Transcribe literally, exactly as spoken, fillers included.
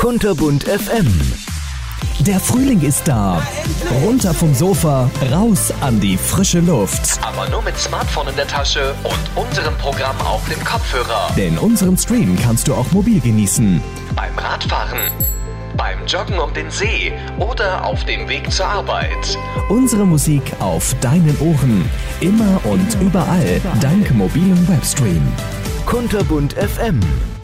Kunterbunt F M. Der Frühling ist da. Runter vom Sofa, raus an die frische Luft. Aber nur mit Smartphone in der Tasche und unserem Programm auf dem Kopfhörer. Denn unseren Stream kannst du auch mobil genießen. Beim Radfahren, beim Joggen um den See oder auf dem Weg zur Arbeit. Unsere Musik auf deinen Ohren. Immer und überall dank mobilem Webstream. Kunterbunt F M.